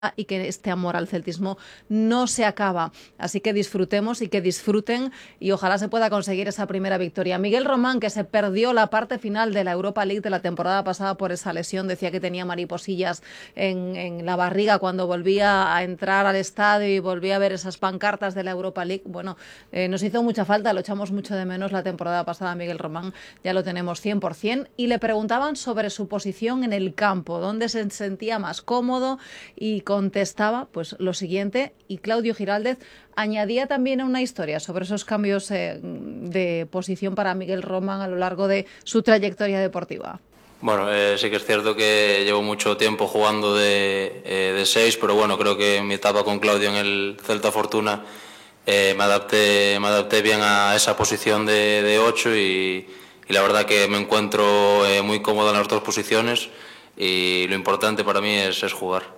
y que este amor al celtismo no se acaba. Así que disfrutemos y que disfruten y ojalá se pueda conseguir esa primera victoria. Miguel Román, que se perdió la parte final de la Europa League de la temporada pasada por esa lesión, decía que tenía mariposillas en la barriga cuando volvía a entrar al estadio y volvía a ver esas pancartas de la Europa League. Bueno, nos hizo mucha falta, lo echamos mucho de menos la temporada pasada. Miguel Román ya lo tenemos 100%, y le preguntaban sobre su posición en el campo, dónde se sentía más cómodo, y contestaba pues lo siguiente, y Claudio Giraldez añadía también una historia sobre esos cambios de posición para Miguel Román a lo largo de su trayectoria deportiva. Bueno, sí que es cierto que llevo mucho tiempo jugando de 6, pero bueno, creo que en mi etapa con Claudio en el Celta Fortuna me adapté bien a esa posición de 8 y la verdad que me encuentro muy cómodo en las dos posiciones, y lo importante para mí es jugar.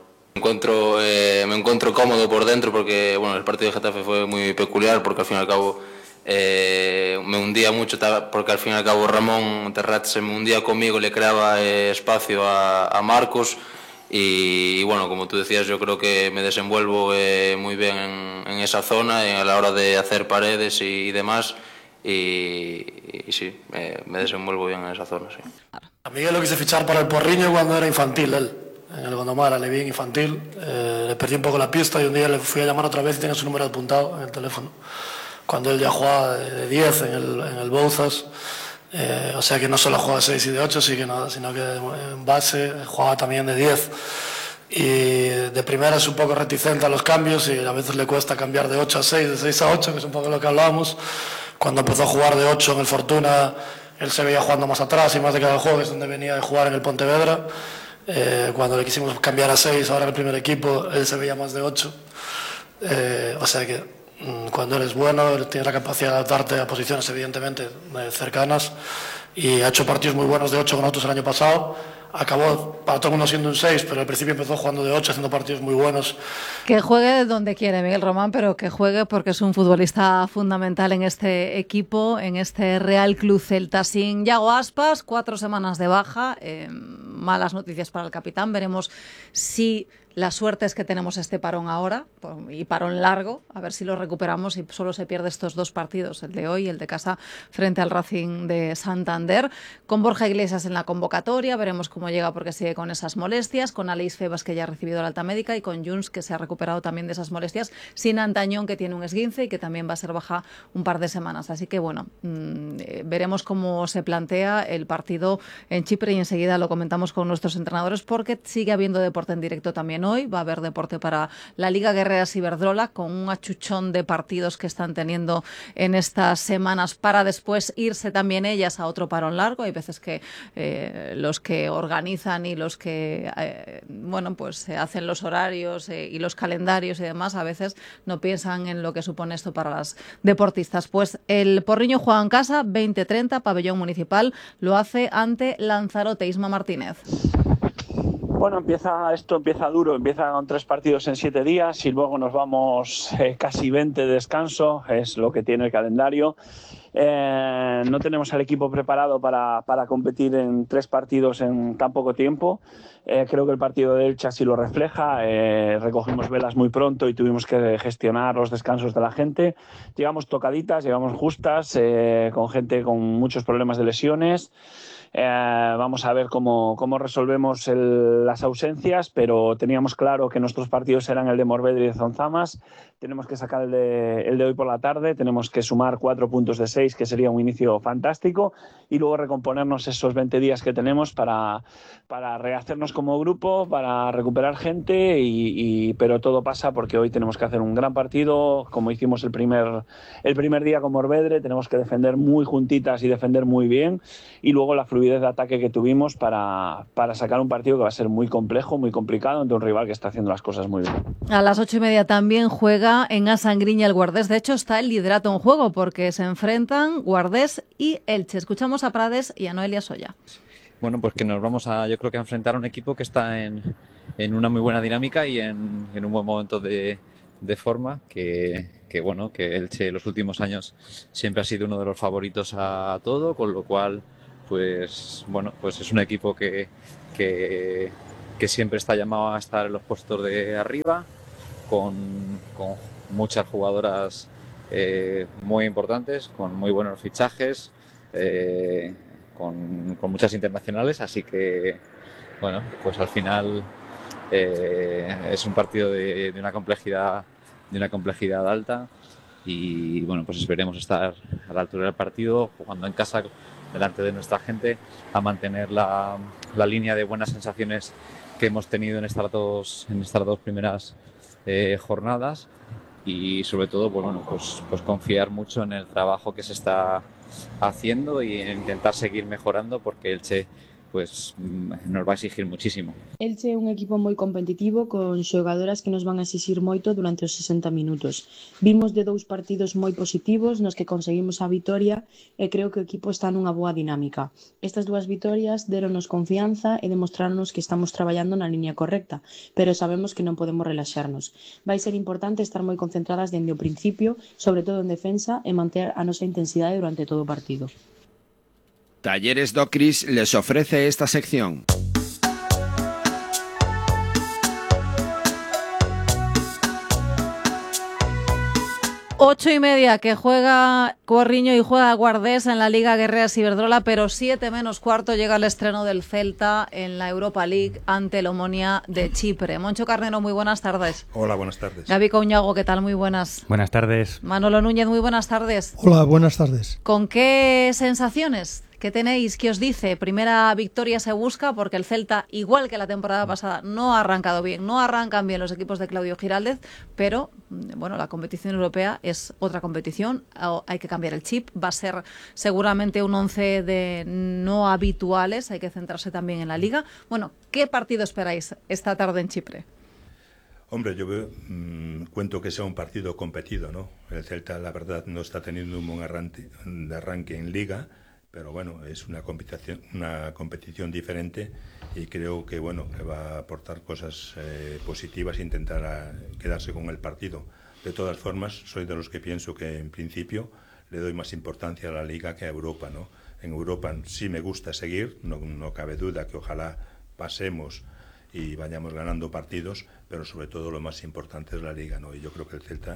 Me encuentro cómodo por dentro porque bueno, el partido de Getafe fue muy peculiar porque al fin y al cabo me hundía mucho, porque al fin y al cabo Ramón Terrat se me hundía conmigo, le creaba espacio a Marcos y bueno, como tú decías, yo creo que me desenvuelvo muy bien en esa zona a la hora de hacer paredes y demás y sí, me desenvuelvo bien en esa zona, sí. A Miguel lo quise fichar para el Porriño cuando era infantil él. En el Gondomar, le vi en infantil, le perdí un poco la pista y un día le fui a llamar otra vez y tenía su número apuntado en el teléfono. Cuando él ya jugaba de 10 en el Bouzas, o sea que no solo jugaba 6 y de 8, sino que en base jugaba también de 10. Y de primera es un poco reticente a los cambios y a veces le cuesta cambiar de 8 a 6, de 6 a 8, que es un poco lo que hablábamos. Cuando empezó a jugar de 8 en el Fortuna, él se veía jugando más atrás y más de cada juego, que es donde venía de jugar en el Pontevedra. Cuando le quisimos cambiar a 6 ahora en el primer equipo, él se veía más de 8, o sea que cuando eres bueno tienes la capacidad de adaptarte a posiciones evidentemente cercanas, y ha hecho partidos muy buenos de 8 con nosotros el año pasado. Acabó para todo el mundo siendo un 6, pero al principio empezó jugando de 8, haciendo partidos muy buenos. Que juegue donde quiere Miguel Román, pero que juegue porque es un futbolista fundamental en este equipo, en este Real Club Celta. Sin Yago Aspas, 4 semanas de baja, malas noticias para el capitán. Veremos si la suerte es que tenemos este parón ahora, y parón largo, a ver si lo recuperamos y solo se pierde estos 2 partidos, el de hoy y el de casa frente al Racing de Santander. Con Borja Iglesias en la convocatoria, veremos cómo llega porque sigue con esas molestias, con Aleix Febas, que ya ha recibido la alta médica, y con Junts, que se ha recuperado también de esas molestias, sin Antañón, que tiene un esguince y que también va a ser baja un par de semanas. Así que bueno, veremos cómo se plantea el partido en Chipre y enseguida lo comentamos con nuestros entrenadores, porque sigue habiendo deporte en directo también hoy. Va a haber deporte para la Liga Guerreras Iberdrola, con un achuchón de partidos que están teniendo en estas semanas, para después irse también ellas a otro parón largo. Hay veces que los que organizan y los que bueno, pues hacen los horarios y los calendarios y demás, a veces no piensan en lo que supone esto para las deportistas. Pues el Porriño juega en casa, 20:30, pabellón municipal, lo hace ante Lanzarote. Isma Martínez. Bueno, esto empieza duro, empieza con 3 partidos en 7 días y luego nos vamos casi 20 de descanso, es lo que tiene el calendario. No tenemos al equipo preparado para competir en 3 partidos en tan poco tiempo. Creo que el partido de Elche así lo refleja. Recogimos velas muy pronto y tuvimos que gestionar los descansos de la gente. Llegamos tocaditas, llegamos justas, con gente con muchos problemas de lesiones. Vamos a ver cómo resolvemos las ausencias, pero teníamos claro que nuestros partidos eran el de Morvedre y de Zonzamas. Tenemos que sacar el de hoy por la tarde, tenemos que sumar 4 puntos de 6, que sería un inicio fantástico, y luego recomponernos esos 20 días que tenemos para rehacernos como grupo, para recuperar gente, pero todo pasa porque hoy tenemos que hacer un gran partido, como hicimos el primer día con Morvedre. Tenemos que defender muy juntitas y defender muy bien, y luego la fluidez de ataque que tuvimos para sacar un partido que va a ser muy complejo, muy complicado, ante un rival que está haciendo las cosas muy bien. A las 8:30 también juega en Asangriña el Guardés. De hecho, está el liderato en juego porque se enfrentan Guardés y Elche. Escuchamos a Prades y a Noelia Soya. Bueno, pues que nos vamos yo creo que a enfrentar a un equipo que está en una muy buena dinámica y en un buen momento de forma, que bueno, que Elche en los últimos años siempre ha sido uno de los favoritos a todo, con lo cual pues bueno, pues es un equipo que siempre está llamado a estar en los puestos de arriba, con muchas jugadoras muy importantes, con muy buenos fichajes, con muchas internacionales, así que bueno, pues al final es un partido de una complejidad alta y bueno, pues esperemos estar a la altura del partido, jugando en casa delante de nuestra gente, a mantener la línea de buenas sensaciones que hemos tenido en estas dos primeras jornadas y sobre todo pues confiar mucho en el trabajo que se está haciendo y en intentar seguir mejorando, porque Elche pues nos va a exigir muchísimo. Elche é un equipo moi competitivo con xogadoras que nos van a exixir moito durante os 60 minutos. Vimos de 2 partidos moi positivos nos que conseguimos a vitoria e creo que o equipo está nunha boa dinámica. Estas 2 vitorias deronnos confianza e demostrarnos que estamos traballando na liña correcta, pero sabemos que non podemos relaxarnos. Vai ser importante estar moi concentradas dende o principio, sobre todo en defensa, e manter a nosa intensidade durante todo o partido. Talleres Docris les ofrece esta sección. Ocho y media que juega Corriño y juega Guardés en la Liga Guerreras Iberdrola, pero 7:15 llega el estreno del Celta en la Europa League ante el Omonia de Chipre. Moncho Carnero, muy buenas tardes. Hola, buenas tardes. Gaby Couñago, ¿qué tal? Muy buenas. Buenas tardes. Manolo Núñez, muy buenas tardes. Hola, buenas tardes. ¿Con qué sensaciones? ¿Qué tenéis? ¿Qué os dice? Primera victoria se busca porque el Celta, igual que la temporada pasada, no ha arrancado bien. No arrancan bien los equipos de Claudio Giraldez, pero bueno, la competición europea es otra competición. Hay que cambiar el chip. Va a ser seguramente un 11 de no habituales. Hay que centrarse también en la Liga. Bueno, ¿qué partido esperáis esta tarde en Chipre? Hombre, yo cuento que sea un partido competido, ¿no? El Celta, la verdad, no está teniendo un buen arranque en Liga, pero bueno, es una competición diferente y creo que bueno, que va a aportar cosas positivas e intentar quedarse con el partido. De todas formas, soy de los que pienso que en principio le doy más importancia a la Liga que a Europa, ¿no? En Europa sí me gusta seguir, no cabe duda que ojalá pasemos y vayamos ganando partidos, pero sobre todo lo más importante es la Liga, ¿no? Y yo creo que el Celta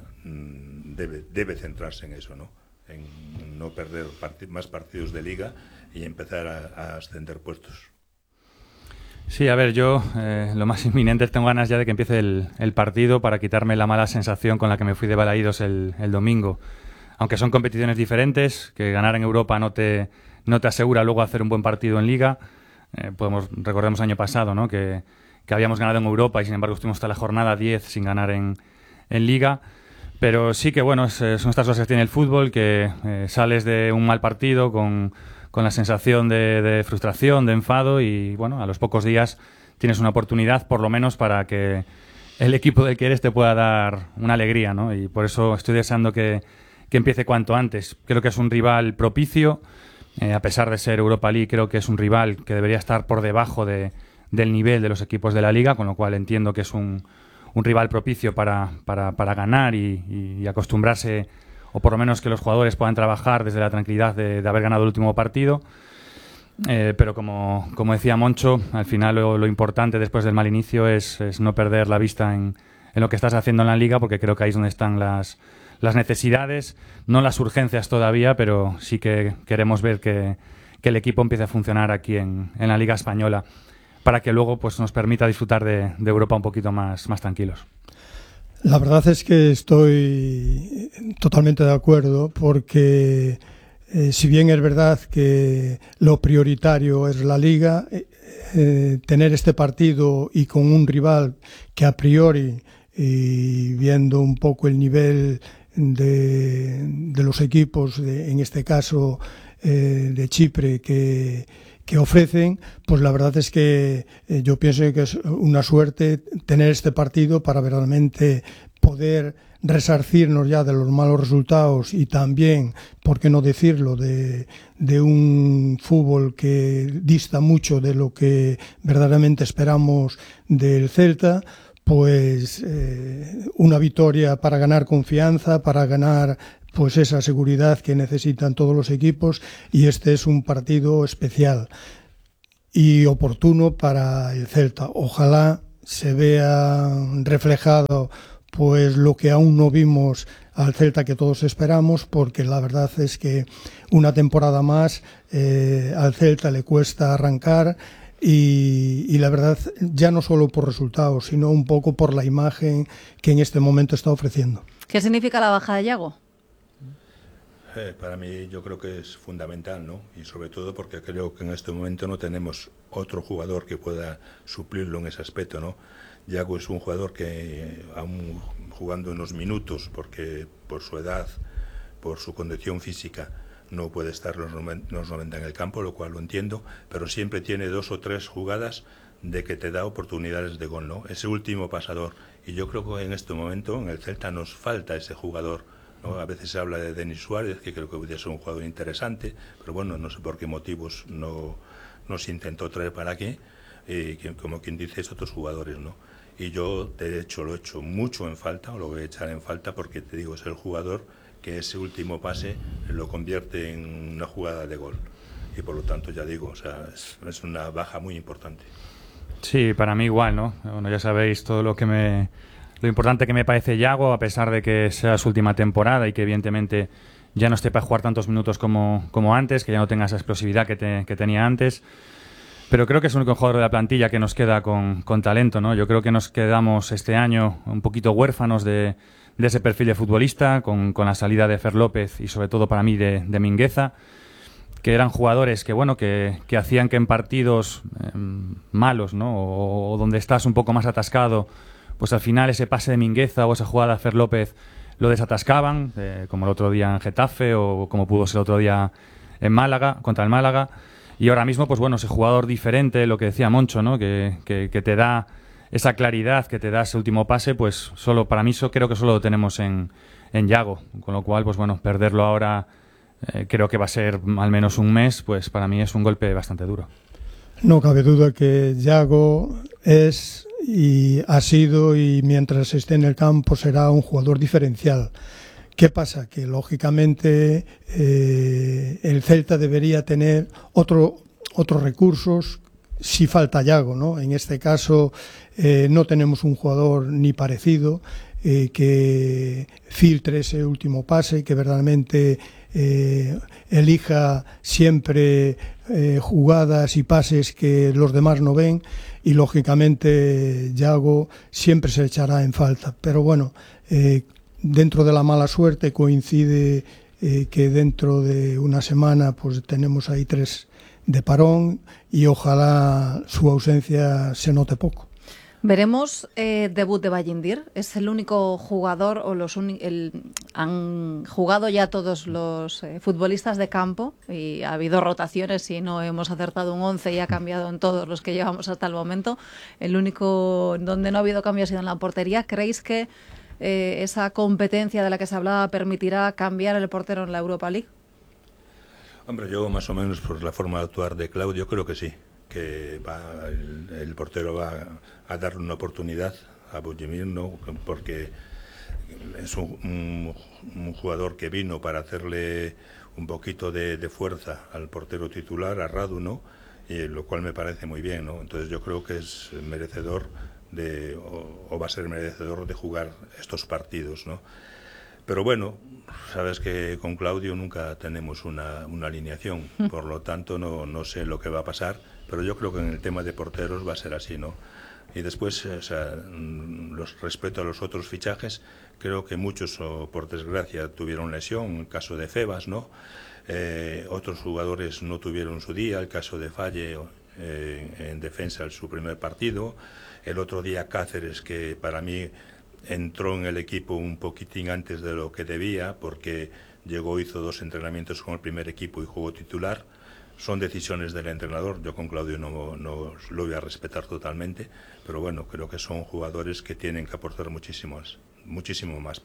debe centrarse en eso, ¿no? En no perder más partidos de Liga y empezar a ascender puestos. Sí, a ver, yo lo más inminente es tengo ganas ya de que empiece el partido para quitarme la mala sensación con la que me fui de Balaídos el domingo. Aunque son competiciones diferentes, que ganar en Europa no te asegura luego hacer un buen partido en Liga. Recordemos año pasado, ¿no? que habíamos ganado en Europa y sin embargo estuvimos hasta la jornada 10 sin ganar en Liga. Pero sí que bueno, son estas cosas que tiene el fútbol, que sales de un mal partido con la sensación de frustración, de enfado y bueno, a los pocos días tienes una oportunidad por lo menos para que el equipo del que eres te pueda dar una alegría, ¿no? Y por eso estoy deseando que empiece cuanto antes. Creo que es un rival propicio, a pesar de ser Europa League, creo que es un rival que debería estar por debajo del nivel de los equipos de la Liga, con lo cual entiendo que es un rival propicio para ganar y acostumbrarse, o por lo menos que los jugadores puedan trabajar desde la tranquilidad de haber ganado el último partido. Pero como decía Moncho, al final lo importante después del mal inicio es no perder la vista en lo que estás haciendo en la Liga, porque creo que ahí es donde están las necesidades, no las urgencias todavía, pero sí que queremos ver que el equipo empiece a funcionar aquí en la Liga Española, para que luego pues nos permita disfrutar de Europa un poquito más tranquilos. La verdad es que estoy totalmente de acuerdo, porque si bien es verdad que lo prioritario es la Liga, tener este partido y con un rival que a priori, y viendo un poco el nivel de los equipos, en este caso de Chipre, que ofrecen, pues la verdad es que yo pienso que es una suerte tener este partido para verdaderamente poder resarcirnos ya de los malos resultados y también, por qué no decirlo, de un fútbol que dista mucho de lo que verdaderamente esperamos del Celta. Pues una victoria para ganar confianza, para ganar pues esa seguridad que necesitan todos los equipos, y este es un partido especial. y oportuno para el Celta. Ojalá se vea reflejado pues lo que aún no vimos al Celta que todos esperamos, porque la verdad es que una temporada más al Celta le cuesta arrancar y la verdad ya no solo por resultados, sino un poco por la imagen que en este momento está ofreciendo. ¿Qué significa la baja de Yago? Para mí yo creo que es fundamental, ¿no? Y sobre todo porque creo que en este momento no tenemos otro jugador que pueda suplirlo en ese aspecto, ¿no? Yago es un jugador que aún jugando unos minutos, porque por su edad, por su condición física, no puede estar los 90 en el campo, lo cual lo entiendo, pero siempre tiene 2 o 3 jugadas de que te da oportunidades de gol, ¿no? Ese último pasador. Y yo creo que en este momento en el Celta nos falta ese jugador, ¿no? A veces se habla de Denis Suárez, que creo que podría ser un jugador interesante, pero bueno, no sé por qué motivos no se intentó traer para aquí, como quien dice, es otros jugadores, ¿no? Y yo, de hecho, lo he hecho mucho en falta, o lo voy a echar en falta, porque te digo, es el jugador que ese último pase lo convierte en una jugada de gol. Y por lo tanto, ya digo, o sea, es una baja muy importante. Sí, para mí igual, ¿no? Bueno, ya sabéis todo lo importante que me parece Yago, a pesar de que sea su última temporada y que evidentemente ya no esté para jugar tantos minutos como antes, que ya no tenga esa explosividad que tenía antes. Pero creo que es el único jugador de la plantilla que nos queda con talento, ¿no? Yo creo que nos quedamos este año un poquito huérfanos de ese perfil de futbolista, con la salida de Fer López y sobre todo para mí de Mingueza, que eran jugadores que, bueno, que hacían que en partidos malos, ¿no? O donde estás un poco más atascado, pues al final ese pase de Mingueza o esa jugada de Fer López lo desatascaban, como el otro día en Getafe o como pudo ser el otro día en Málaga, contra el Málaga. Y ahora mismo, pues bueno, ese jugador diferente, lo que decía Moncho, ¿no? Que te da esa claridad, que te da ese último pase, pues solo para mí creo que solo lo tenemos en Yago. Con lo cual, pues bueno, perderlo ahora creo que va a ser al menos un mes, pues para mí es un golpe bastante duro. No cabe duda que Yago es y ha sido, y mientras esté en el campo será un jugador diferencial. ¿Qué pasa? Que lógicamente el Celta debería tener otros recursos si falta Yago, ¿no? En este caso no tenemos un jugador ni parecido que filtre ese último pase, que verdaderamente elija siempre jugadas y pases que los demás no ven, y lógicamente Yago siempre se echará en falta. Pero bueno, dentro de la mala suerte coincide que dentro de una semana pues tenemos ahí 3 de parón y ojalá su ausencia se note poco. ¿Veremos debut de Ballindir? ¿Es el único jugador o han jugado ya todos los futbolistas de campo y ha habido rotaciones y no hemos acertado un 11 y ha cambiado en todos los que llevamos hasta el momento? El único donde no ha habido cambio ha sido en la portería. ¿Creéis que esa competencia de la que se hablaba permitirá cambiar el portero en la Europa League? Hombre, yo más o menos por la forma de actuar de Claudio creo que sí, que el portero va a darle una oportunidad a Budimir, ¿no? Porque es un jugador que vino para hacerle un poquito de fuerza al portero titular, a Radu, ¿no? Y lo cual me parece muy bien, ¿no? Entonces yo creo que es merecedor o va a ser merecedor de jugar estos partidos, ¿no? Pero bueno, sabes que con Claudio nunca tenemos una alineación, por lo tanto no sé lo que va a pasar, pero yo creo que en el tema de porteros va a ser así, ¿no? Y después, o sea, respecto a los otros fichajes, creo que muchos, por desgracia, tuvieron lesión, el caso de Febas, ¿no? Otros jugadores no tuvieron su día, el caso de Falle en defensa en su primer partido, el otro día Cáceres, que para mí entró en el equipo un poquitín antes de lo que debía, porque hizo 2 entrenamientos con el primer equipo y jugó titular. Son decisiones del entrenador, yo con Claudio no lo voy a respetar totalmente, pero bueno, creo que son jugadores que tienen que aportar muchísimo más.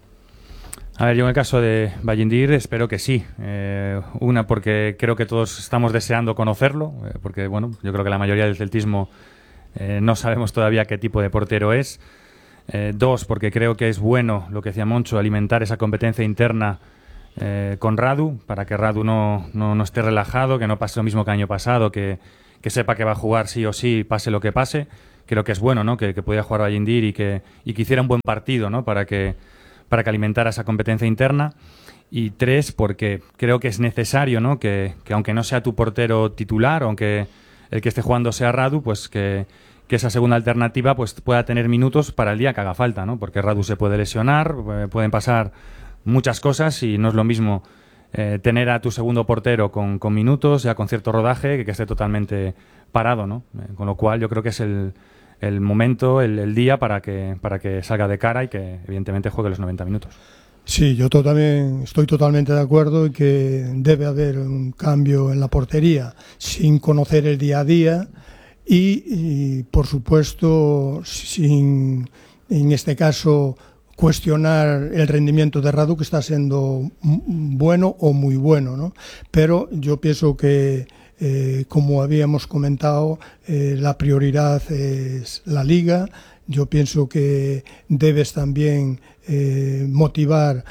A ver, yo en el caso de Ballindir espero que sí. Una, porque creo que todos estamos deseando conocerlo, porque bueno, yo creo que la mayoría del celtismo no sabemos todavía qué tipo de portero es. 2, porque creo que es bueno, lo que decía Moncho, alimentar esa competencia interna con Radu, para que Radu no esté relajado, que no pase lo mismo que el año pasado, que sepa que va a jugar sí o sí, pase lo que pase. Creo que es bueno, ¿no? Que pudiera jugar Ballindir y que hiciera un buen partido, ¿no? Para que alimentara esa competencia interna. Y 3, porque creo que es necesario, ¿no? Que aunque no sea tu portero titular, aunque el que esté jugando sea Radu, pues que esa segunda alternativa pues pueda tener minutos para el día que haga falta, ¿no? Porque Radu se puede lesionar, pueden pasar muchas cosas y no es lo mismo tener a tu segundo portero con minutos, ya con cierto rodaje, que esté totalmente parado, ¿no? Con lo cual yo creo que es el momento, el día para que salga de cara y que evidentemente juegue los 90 minutos. Sí, yo también estoy totalmente de acuerdo en que debe haber un cambio en la portería sin conocer el día a día y por supuesto, sin, en este caso, cuestionar el rendimiento de Radu, que está siendo bueno o muy bueno, ¿no? Pero yo pienso que, como habíamos comentado, la prioridad es la Liga. Yo pienso que debes también motivar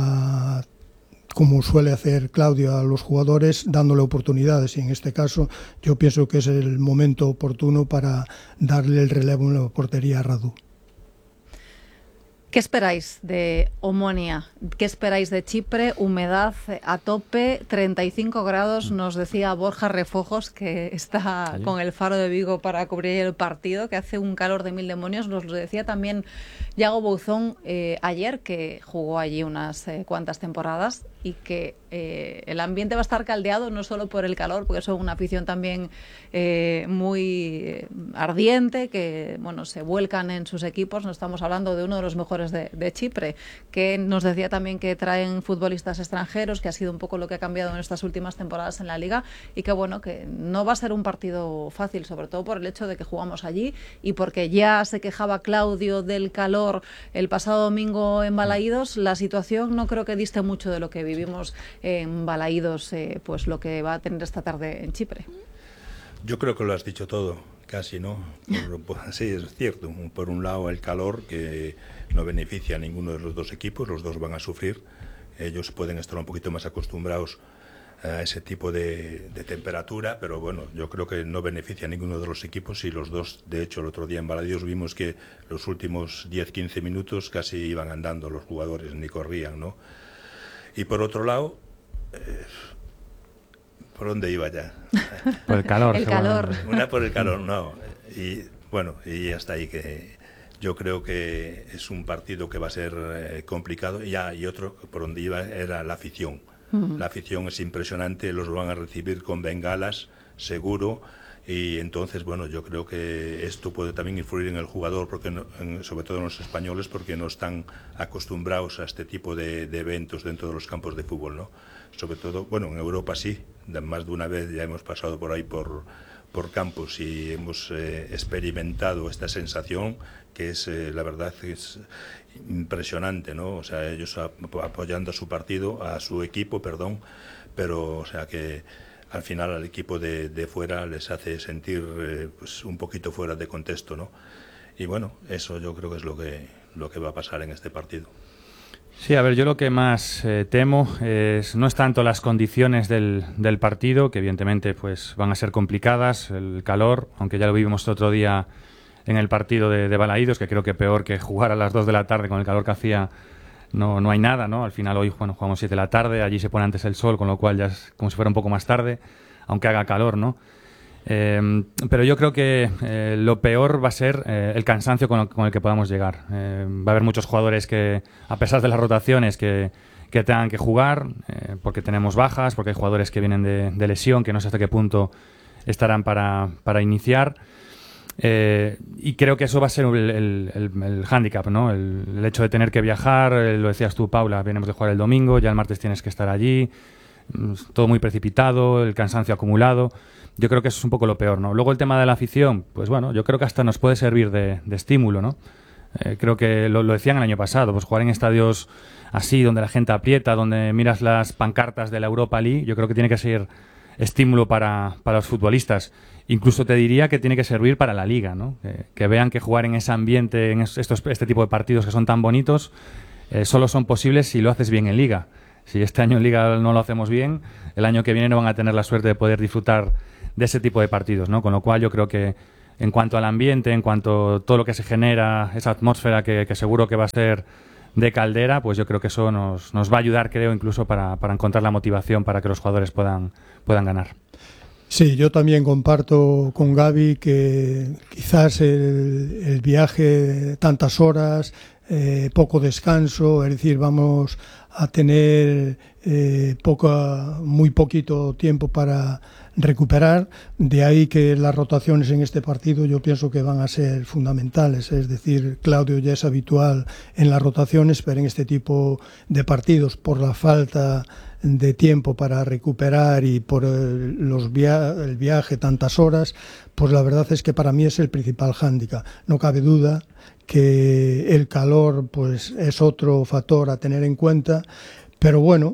como suele hacer Claudio, a los jugadores dándole oportunidades, y en este caso yo pienso que es el momento oportuno para darle el relevo en la portería a Radu. ¿Qué esperáis de Omonia? ¿Qué esperáis de Chipre? Humedad a tope, 35 grados, nos decía Borja Refojos, que está con el Faro de Vigo para cubrir el partido, que hace un calor de mil demonios. Nos lo decía también Yago Bouzón ayer, que jugó allí unas cuantas temporadas, y que el ambiente va a estar caldeado no solo por el calor, porque son una afición también muy ardiente, que bueno, se vuelcan en sus equipos. No estamos hablando de uno de los mejores de Chipre, que nos decía también que traen futbolistas extranjeros, que ha sido un poco lo que ha cambiado en estas últimas temporadas en la Liga, y que bueno, que no va a ser un partido fácil, sobre todo por el hecho de que jugamos allí y porque ya se quejaba Claudio del calor el pasado domingo en Balaídos. La situación no creo que diste mucho de lo que vivimos en Balaídos, pues lo que va a tener esta tarde en Chipre. Yo creo que lo has dicho todo, casi, ¿no? Sí, es cierto. Por un lado, el calor, que no beneficia a ninguno de los dos equipos, los dos van a sufrir. Ellos pueden estar un poquito más acostumbrados a ese tipo de temperatura, pero bueno, yo creo que no beneficia a ninguno de los equipos, y los dos, de hecho, el otro día en Balaídos vimos que los últimos 10-15 minutos casi iban andando los jugadores, ni corrían, ¿no? Y por otro lado, ¿por dónde iba ya? Por el calor. El calor. Una por el calor, no. Y bueno, y hasta ahí, que yo creo que es un partido que va a ser complicado. Y otro por donde iba era la afición. La afición es impresionante, los van a recibir con bengalas, seguro. Y entonces, bueno, yo creo que esto puede también influir en el jugador, porque sobre todo en los españoles, porque no están acostumbrados a este tipo de eventos dentro de los campos de fútbol, ¿no? Sobre todo, bueno, en Europa sí, más de una vez ya hemos pasado por ahí por campos y hemos experimentado esta sensación que es, la verdad, es impresionante, ¿no? O sea, ellos apoyando a su partido, a su equipo, perdón, pero, o sea, que al final al equipo de fuera les hace sentir pues un poquito fuera de contexto, ¿no? Y bueno, eso yo creo que es lo que va a pasar en este partido. Sí, a ver, yo lo que más temo no es tanto las condiciones del partido, que evidentemente pues van a ser complicadas, el calor, aunque ya lo vivimos otro día en el partido de Balaídos, que creo que peor que jugar a las 2 de la tarde con el calor que hacía. No hay nada, ¿no? Al final hoy, bueno, jugamos 7 de la tarde, allí se pone antes el sol, con lo cual ya es como si fuera un poco más tarde, aunque haga calor, ¿no? Pero yo creo que lo peor va a ser el cansancio con el que podamos llegar. Va a haber muchos jugadores que, a pesar de las rotaciones, que tengan que jugar, porque tenemos bajas, porque hay jugadores que vienen de lesión, que no sé hasta qué punto estarán para iniciar. Y creo que eso va a ser el hándicap, ¿no? El hecho de tener que viajar, lo decías tú, Paula, venimos de jugar el domingo, ya el martes tienes que estar allí, todo muy precipitado, el cansancio acumulado. Yo creo que eso es un poco lo peor, ¿no? Luego el tema de la afición, pues bueno, yo creo que hasta nos puede servir de estímulo, ¿no? Creo que lo decían el año pasado, pues jugar en estadios así, donde la gente aprieta, donde miras las pancartas de la Europa League, yo creo que tiene que ser estímulo para los futbolistas. Incluso te diría que tiene que servir para la Liga, ¿no? Que vean que jugar en ese ambiente, en este tipo de partidos que son tan bonitos, solo son posibles si lo haces bien en Liga. Si este año en Liga no lo hacemos bien, el año que viene no van a tener la suerte de poder disfrutar ese tipo de partidos, ¿no? Con lo cual yo creo que en cuanto al ambiente, en cuanto a todo lo que se genera, esa atmósfera que seguro que va a ser de caldera, pues yo creo que eso nos va a ayudar, creo, incluso para encontrar la motivación para que los jugadores puedan ganar. Sí, yo también comparto con Gaby que quizás el viaje, tantas horas, poco descanso, es decir, vamos a tener muy poquito tiempo para recuperar. De ahí que las rotaciones en este partido yo pienso que van a ser fundamentales. Es decir, Claudio ya es habitual en las rotaciones, pero en este tipo de partidos, por la falta de tiempo para recuperar y por el viaje, tantas horas, pues la verdad es que para mí es el principal hándicap. No cabe duda que el calor pues es otro factor a tener en cuenta, pero bueno,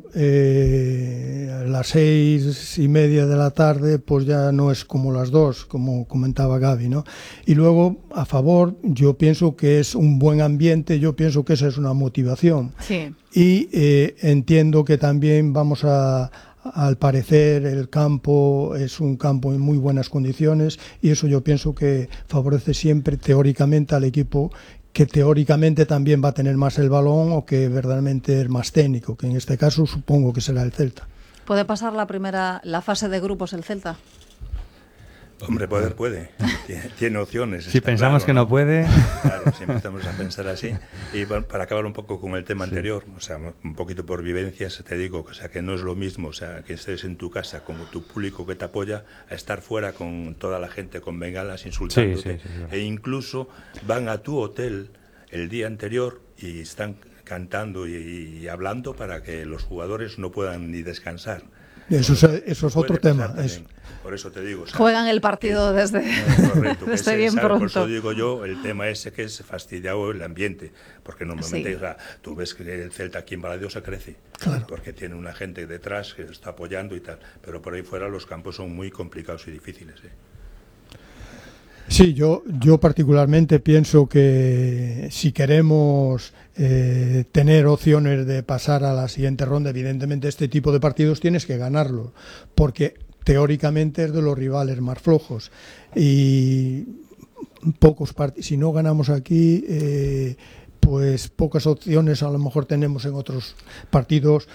a las 6:30 de la tarde pues ya no es como las 2, como comentaba Gaby, ¿no? Y luego, a favor, yo pienso que es un buen ambiente, yo pienso que esa es una motivación. Sí. Y entiendo que también al parecer el campo es un campo en muy buenas condiciones y eso yo pienso que favorece siempre teóricamente al equipo que teóricamente también va a tener más el balón o que verdaderamente es más técnico, que en este caso supongo que será el Celta. ¿Puede pasar la fase de grupos el Celta? Hombre, puede. Tiene opciones. Si pensamos que no puede... Claro, si empezamos a pensar así. Y bueno, para acabar un poco con el tema anterior, o sea, un poquito por vivencias, te digo, o sea, que no es lo mismo, o sea, que estés en tu casa con tu público que te apoya, a estar fuera con toda la gente con bengalas insultándote. Sí, claro. E incluso van a tu hotel el día anterior y están cantando y hablando para que los jugadores no puedan ni descansar. Eso es otro tema. Por eso te digo. O sea, juegan el partido desde bien pronto. Por eso digo yo, el tema ese que es fastidiado el ambiente. Porque normalmente, o sea, tú ves que el Celta aquí en Balaídos crece. Claro. Porque tiene una gente detrás que está apoyando y tal. Pero por ahí fuera los campos son muy complicados y difíciles. Sí, yo particularmente pienso que si queremos tener opciones de pasar a la siguiente ronda, evidentemente este tipo de partidos tienes que ganarlo, porque teóricamente es de los rivales más flojos y si no ganamos aquí, pues pocas opciones a lo mejor tenemos en otros partidos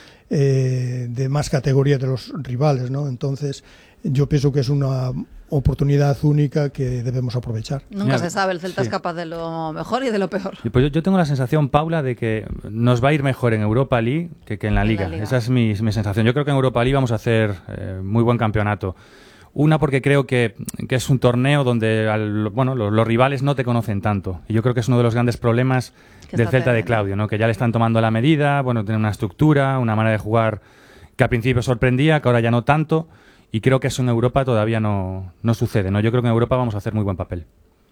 de más categoría de los rivales, ¿no? Entonces yo pienso que es una oportunidad única que debemos aprovechar. Nunca se sabe, el Celta es capaz de lo mejor y de lo peor. Pues yo tengo la sensación, Paula, de que nos va a ir mejor en Europa League que en la Liga. Esa es mi sensación. Yo creo que en Europa League vamos a hacer muy buen campeonato. Una, porque creo que es un torneo donde los rivales no te conocen tanto. Y yo creo que es uno de los grandes problemas del Celta de Claudio, ¿no? Que ya le están tomando la medida, tiene una estructura, una manera de jugar que al principio sorprendía, que ahora ya no tanto. Y creo que eso en Europa todavía no sucede, ¿no? Yo creo que en Europa vamos a hacer muy buen papel.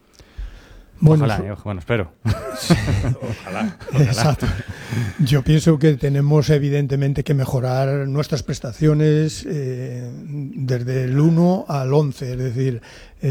Bueno, espero. Ojalá. Exacto. Yo pienso que tenemos evidentemente que mejorar nuestras prestaciones desde el 1 al 11, es decir,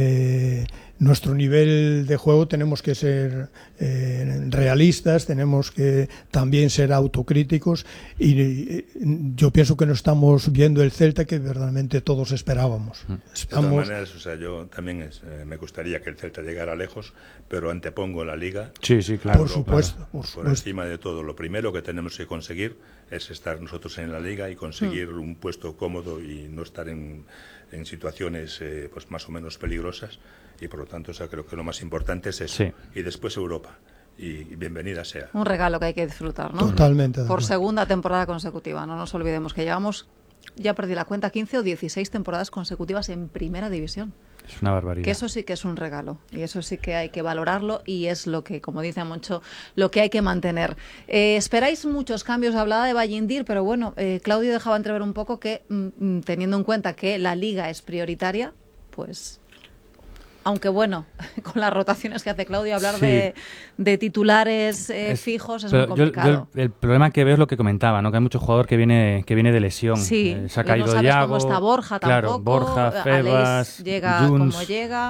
nuestro nivel de juego tenemos que ser realistas, tenemos que también ser autocríticos y yo pienso que no estamos viendo el Celta que verdaderamente todos esperábamos. De todas maneras, o sea, yo también me gustaría que el Celta llegara lejos, pero antepongo la Liga. Sí, claro. Por supuesto. Por encima de todo. Lo primero que tenemos que conseguir es estar nosotros en la Liga y conseguir un puesto cómodo y no estar en situaciones pues más o menos peligrosas. Y por lo tanto, o sea, creo que lo más importante es eso. Sí. Y después Europa. Y bienvenida sea. Un regalo que hay que disfrutar, ¿no? Totalmente. Por segunda temporada consecutiva. No nos olvidemos que llevamos, ya perdí la cuenta, 15 o 16 temporadas consecutivas en Primera División. Es una barbaridad. Que eso sí que es un regalo. Y eso sí que hay que valorarlo y es lo que, como dice Moncho, lo que hay que mantener. Esperáis muchos cambios. Hablaba de Vallindir, pero bueno, Claudio dejaba entrever un poco que, teniendo en cuenta que la Liga es prioritaria, pues... Aunque bueno, con las rotaciones que hace Claudio, hablar de titulares fijos es muy complicado. Yo el problema que veo es lo que comentaba, ¿no? Que hay mucho jugador que viene de lesión. Sí, se ha caído no sabes Yago, cómo está Borja tampoco. Claro, Borja, Febas, Alex llega Junts. como llega.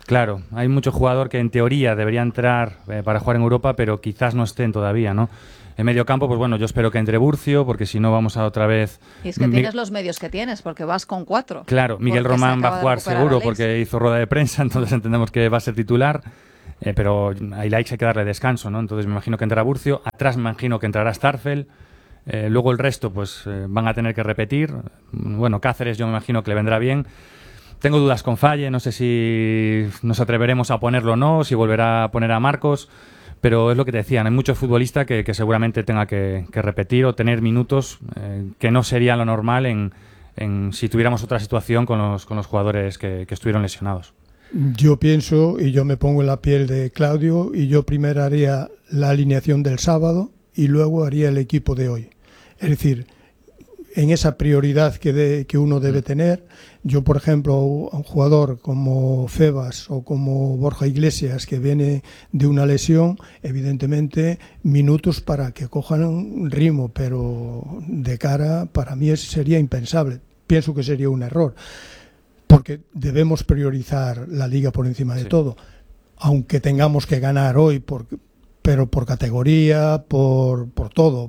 Claro, hay mucho jugador que en teoría debería entrar para jugar en Europa, pero quizás no estén todavía, ¿no? En medio campo, pues bueno, yo espero que entre Burcio, porque si no vamos a otra vez... Y es que tienes los medios que tienes, porque vas con 4. Claro, Miguel Román va a jugar seguro porque hizo rueda de prensa, entonces entendemos que va a ser titular, pero a Ilaix hay que darle descanso, ¿no? Entonces me imagino que entrará Burcio, atrás me imagino que entrará Starfel, luego el resto pues van a tener que repetir. Bueno, Cáceres yo me imagino que le vendrá bien. Tengo dudas con Falle, no sé si nos atreveremos a ponerlo o no, si volverá a poner a Marcos, pero es lo que te decían, hay muchos futbolistas que seguramente tenga que repetir o tener minutos que no sería lo normal en si tuviéramos otra situación con los jugadores que estuvieron lesionados. Yo pienso, y yo me pongo en la piel de Claudio, y yo primero haría la alineación del sábado y luego haría el equipo de hoy. Es decir, en esa prioridad que uno debe tener, yo por ejemplo a un jugador como Febas o como Borja Iglesias que viene de una lesión, evidentemente minutos para que cojan un ritmo, pero de cara para mí sería impensable, pienso que sería un error, porque debemos priorizar la Liga por encima de todo, aunque tengamos que ganar hoy, pero por categoría, por todo,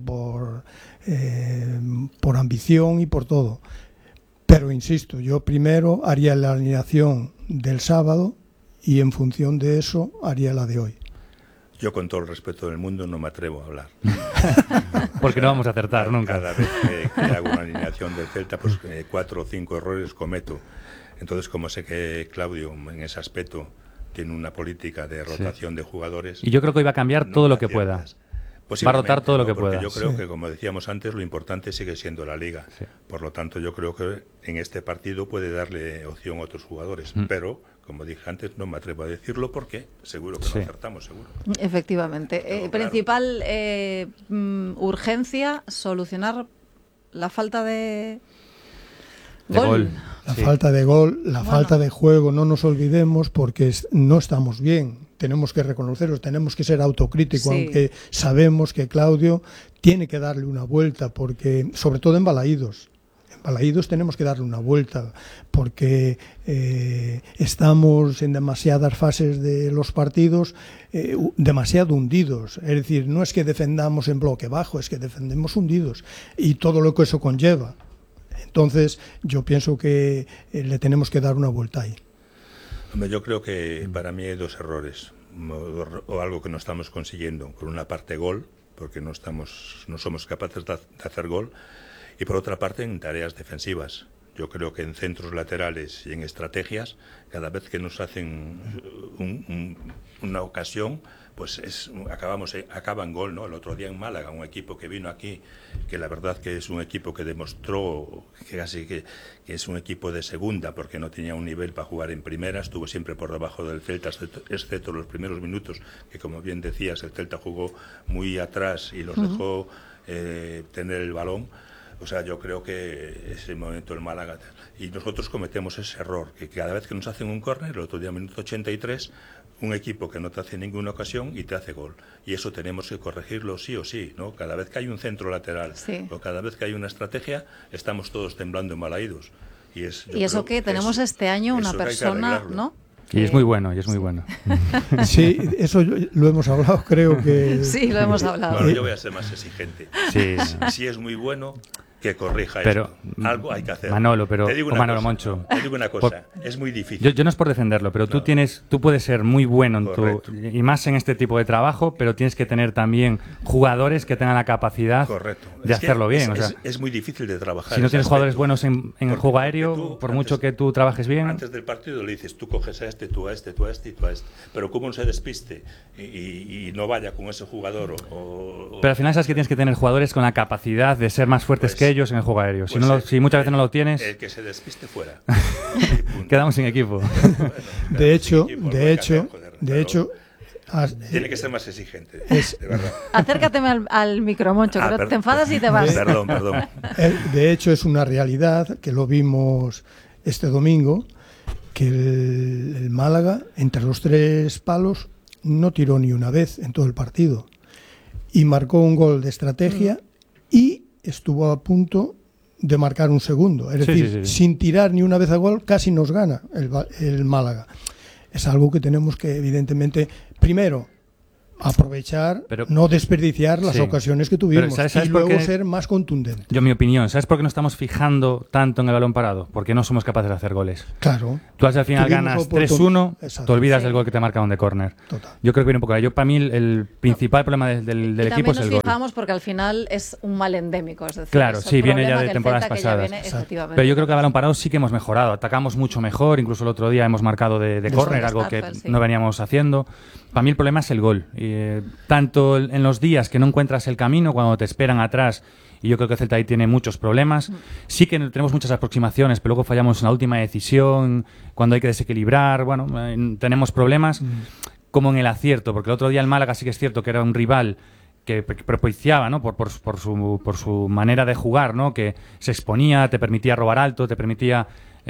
por ambición y por todo. Pero insisto, yo primero haría la alineación del sábado y en función de eso haría la de hoy. Yo, con todo el respeto del mundo, no me atrevo a hablar. Porque no vamos a acertar nunca. Cada vez que hago una alineación del Celta, pues 4 o 5 errores cometo. Entonces, como sé que Claudio en ese aspecto tiene una política de rotación de jugadores... Y yo creo que hoy va a cambiar todo lo que pueda. Va a rotar todo lo que pueda. Yo creo que, como decíamos antes, lo importante sigue siendo la Liga. Por lo tanto, yo creo que en este partido puede darle opción a otros jugadores. Pero, como dije antes, no me atrevo a decirlo porque seguro que lo acertamos, seguro. Efectivamente. Principal urgencia, solucionar la falta de gol. La falta de gol, la falta de juego, no nos olvidemos, porque no estamos bien. Tenemos que reconocerlo, tenemos que ser autocríticos, aunque sabemos que Claudio tiene que darle una vuelta, porque sobre todo en Balaídos tenemos que darle una vuelta, porque estamos en demasiadas fases de los partidos demasiado hundidos. Es decir, no es que defendamos en bloque bajo, es que defendemos hundidos y todo lo que eso conlleva. Entonces, yo pienso que le tenemos que dar una vuelta ahí. Yo creo que para mí hay 2 errores, o algo que no estamos consiguiendo. Por una parte, gol, porque no somos capaces de hacer gol, y por otra parte, en tareas defensivas. Yo creo que en centros laterales y en estrategias, cada vez que nos hacen una ocasión, pues acaba en gol, ¿no? El otro día en Málaga, un equipo que vino aquí, que la verdad que es un equipo que demostró que casi que es un equipo de segunda, porque no tenía un nivel para jugar en primera, estuvo siempre por debajo del Celta, excepto los primeros minutos, que como bien decías, el Celta jugó muy atrás y los dejó tener el balón. O sea, yo creo que ese momento el Málaga... Y nosotros cometemos ese error, que cada vez que nos hacen un córner, el otro día, minuto 83, un equipo que no te hace ninguna ocasión y te hace gol. Y eso tenemos que corregirlo sí o sí, ¿no? Cada vez que hay un centro lateral o cada vez que hay una estrategia, estamos todos temblando en Balaídos. Y eso que tenemos este año una persona, ¿no? Y es muy bueno, Sí, eso lo hemos hablado, creo que... Sí, lo hemos hablado. Bueno, yo voy a ser más exigente. Si es muy bueno, que corrija esto. Algo hay que hacer. Manolo, Moncho. Te digo una cosa, es muy difícil. Yo no es por defenderlo, pero tú puedes ser muy bueno y más en este tipo de trabajo, pero tienes que tener también jugadores que tengan la capacidad de hacerlo bien. Es muy difícil de trabajar. Si no tienes jugadores buenos en el juego aéreo, por mucho que tú trabajes bien... Antes del partido le dices, tú coges a este, tú a este, tú a este y tú a este. Pero como no se despiste y no vaya con ese jugador Pero al final sabes que tienes que tener jugadores con la capacidad de ser más fuertes que ellos en el juego aéreo. Si muchas veces no lo tienes... El que se despiste fuera. Quedamos sin equipo. De hecho... Tiene que ser más exigente, de verdad. Acércate al micro, Moncho, que te enfadas y te vas. Perdón. De hecho, es una realidad que lo vimos este domingo, que el Málaga, entre los 3 palos, no tiró ni una vez en todo el partido. Y marcó un gol de estrategia y estuvo a punto de marcar un segundo. Es decir, sin tirar ni una vez a gol, casi nos gana el Málaga. es algo que tenemos que, evidentemente, primero, aprovechar, pero, no desperdiciar las ocasiones que tuvimos y luego ser más contundentes. Yo, mi opinión, ¿sabes por qué no estamos fijando tanto en el balón parado? Porque no somos capaces de hacer goles. Claro. Tú al final ganas 3-1, te olvidas del gol que te marcaron de córner. Yo creo que viene un poco ahí. Para mí el principal problema del equipo es el gol. Nos fijamos porque al final es un mal endémico. Es decir, claro, sí, viene ya de temporadas pasadas. Pero yo creo que el balón parado sí que hemos mejorado. Atacamos mucho mejor, incluso el otro día hemos marcado de córner, algo que no veníamos haciendo. Para mí el problema es el gol. Tanto en los días que no encuentras el camino, cuando te esperan atrás, y yo creo que el Celta ahí tiene muchos problemas. Sí que tenemos muchas aproximaciones, pero luego fallamos en la última decisión, cuando hay que desequilibrar, bueno, tenemos problemas, como en el acierto, porque el otro día el Málaga sí que es cierto que era un rival que propiciaba, ¿no? por su manera de jugar, ¿no? Que se exponía, te permitía robar alto, te permitía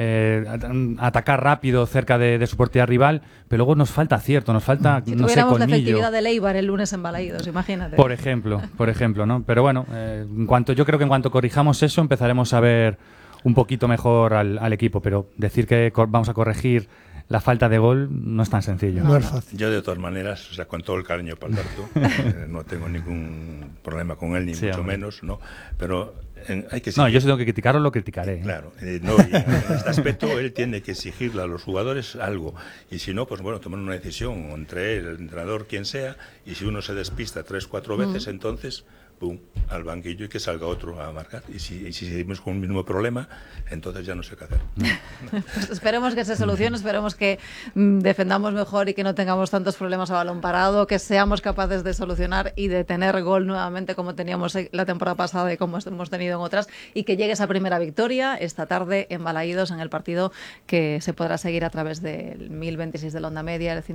atacar rápido cerca de su portería rival, pero luego nos falta acierto, nos falta, si no sé, tuviéramos colmillo. La efectividad de Eibar el lunes en Balaídos, imagínate. Por ejemplo, ¿no? Pero bueno, yo creo que en cuanto corrijamos eso empezaremos a ver un poquito mejor al equipo, pero decir que vamos a corregir la falta de gol no es tan sencillo. No es fácil. Yo, de todas maneras, o sea, con todo el cariño para Alberto, no tengo ningún problema con él, ni mucho menos, ¿no? Pero hay que... No, yo si tengo que criticarlo, lo criticaré. Claro, no, y en este aspecto él tiene que exigirle a los jugadores algo, y si no, pues bueno, tomar una decisión entre él, el entrenador, quien sea, y si uno se despista 3-4 veces, entonces... pum, al banquillo y que salga otro a marcar. Y si seguimos con el mismo problema, entonces ya no sé qué hacer. Pues esperemos que se solucione, esperemos que defendamos mejor y que no tengamos tantos problemas a balón parado, que seamos capaces de solucionar y de tener gol nuevamente como teníamos la temporada pasada y como hemos tenido en otras, y que llegue esa primera victoria esta tarde en Balaídos, en el partido que se podrá seguir a través del 1026 de la Onda Media, el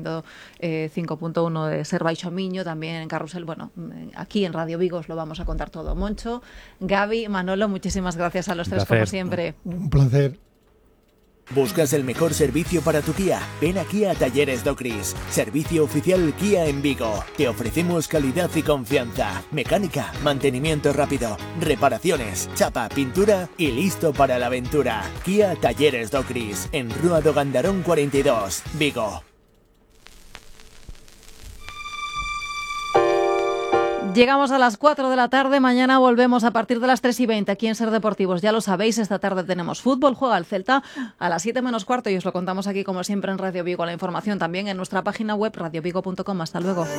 105.1 de Ser Baixo Miño, también en Carrusel, bueno, aquí en Radio Vigo os lo vamos a contar todo. Moncho, Gaby, Manolo, muchísimas gracias a los tres, como siempre. Un placer. ¿Buscas el mejor servicio para tu Kia? Ven aquí a Talleres Docris, servicio oficial Kia en Vigo. Te ofrecemos calidad y confianza, mecánica, mantenimiento rápido, reparaciones, chapa, pintura y listo para la aventura. Kia Talleres Docris, en Rúa do Gandarón 42, Vigo. Llegamos a las 4 de la tarde, mañana volvemos a partir de las 3:20 aquí en Ser Deportivos. Ya lo sabéis, esta tarde tenemos fútbol, juega el Celta a las 7 menos cuarto y os lo contamos aquí como siempre en Radio Vigo. La información también en nuestra página web radiovigo.com. Hasta luego.